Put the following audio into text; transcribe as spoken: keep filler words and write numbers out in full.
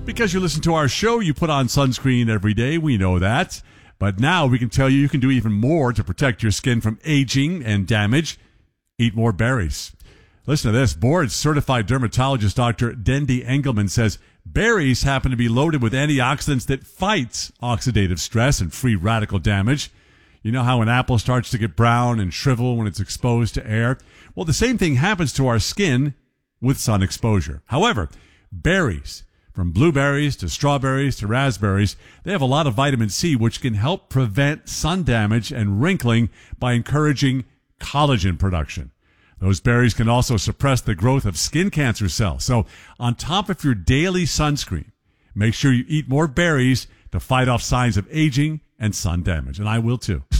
Because you listen to our show, you put on sunscreen every day. We know that. But now we can tell you you can do even more to protect your skin from aging and damage. Eat more berries. Listen to this. Board-certified dermatologist Doctor Dendi Engelman says berries happen to be loaded with antioxidants that fight oxidative stress and free radical damage. You know how an apple starts to get brown and shrivel when it's exposed to air? Well, the same thing happens to our skin with sun exposure. However, berries, from blueberries to strawberries to raspberries, they have a lot of vitamin C, which can help prevent sun damage and wrinkling by encouraging collagen production. Those berries can also suppress the growth of skin cancer cells. So on top of your daily sunscreen, make sure you eat more berries to fight off signs of aging and sun damage. And I will too.